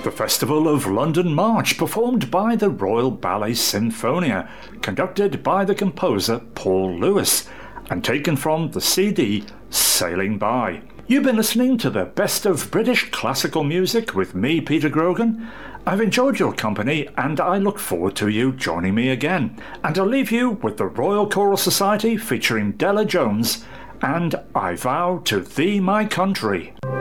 The Festival of London March, performed by the Royal Ballet Sinfonia, conducted by the composer Paul Lewis, and taken from the CD Sailing By. You've been listening to the best of British classical music with me, Peter Grogan. I've enjoyed your company and I look forward to you joining me again. And I'll leave you with the Royal Choral Society featuring Della Jones and I Vow to Thee My Country.